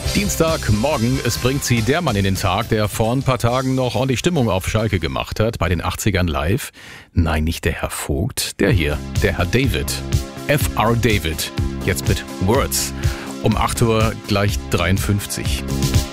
Dienstagmorgen, es bringt sie der Mann in den Tag, der vor ein paar Tagen noch ordentlich Stimmung auf Schalke gemacht hat, bei den 80ern live. Nein, nicht der Herr Vogt, der hier, der Herr David. F.R. David, jetzt mit Words. Um 8 Uhr gleich 53.